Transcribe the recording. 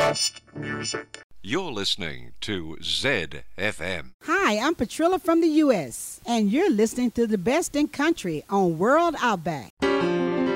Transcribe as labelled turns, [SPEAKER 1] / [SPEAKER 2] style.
[SPEAKER 1] best music.
[SPEAKER 2] You're listening to ZFM.
[SPEAKER 3] Hi, I'm Patrilla from the U.S., and you're listening to the best in country on World Outback.